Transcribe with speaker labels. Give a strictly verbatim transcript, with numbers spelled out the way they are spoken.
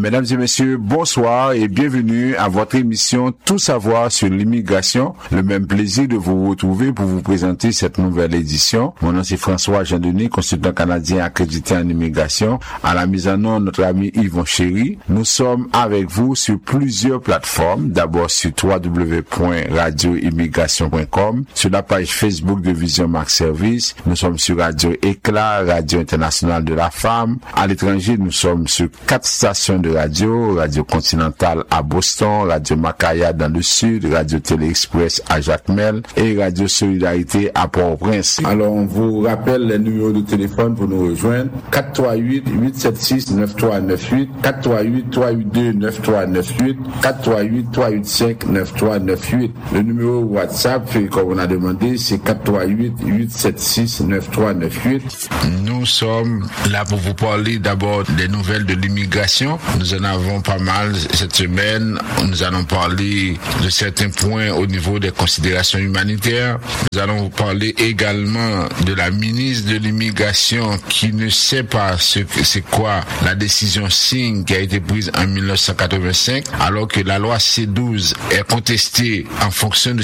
Speaker 1: Mesdames et messieurs, bonsoir et bienvenue à votre émission Tout savoir sur l'immigration. Le même plaisir de vous retrouver pour vous présenter cette nouvelle édition. Mon nom c'est François Jean-Denis, consultant canadien accrédité en immigration. À la mise en œuvre, notre ami Yvon Chéry. Nous sommes avec vous sur plusieurs plateformes. D'abord sur w w w point radio immigration point com, sur la page Facebook de Vision Max Service. Nous sommes sur Radio Éclat, Radio Internationale de la Femme. À l'étranger, nous sommes sur quatre stations de radio, Radio Continentale à Boston, Radio Macaya dans le sud, Radio Télé Express à Jacmel et Radio Solidarité à Port-au-Prince. Alors, on vous rappelle les numéros de téléphone pour nous rejoindre. quatre trois huit, huit sept six, neuf trois neuf huit, quatre trois huit, trois huit deux, neuf trois neuf huit, quatre trois huit, trois huit cinq, neuf trois neuf huit. Le numéro WhatsApp, comme on a demandé, c'est quatre trois huit, huit sept six, neuf trois neuf huit.
Speaker 2: Nous sommes là pour vous parler d'abord des nouvelles de l'immigration. Nous en avons pas mal cette semaine. Nous allons parler de certains points au niveau des considérations humanitaires. Nous allons vous parler également de la ministre de l'immigration qui ne sait pas ce que c'est quoi la décision Singh qui a été prise en dix-neuf cent quatre-vingt-cinq, alors que la loi C douze est contestée en fonction de